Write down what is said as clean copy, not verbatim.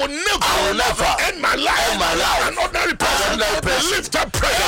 will never end my life. An ordinary person. Lift up prayer.